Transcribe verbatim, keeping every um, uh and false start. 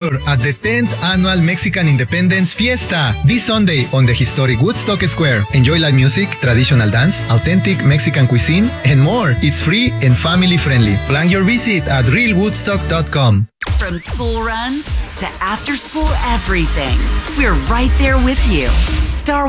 capture at the tenth Annual Mexican Independence Fiesta this Sunday on the historic Woodstock Square. Enjoy live music, traditional dance, authentic Mexican cuisine, and more. It's free and family friendly. Plan your visit at real woodstock dot com. From school runs to after school everything, we're right there with you. Star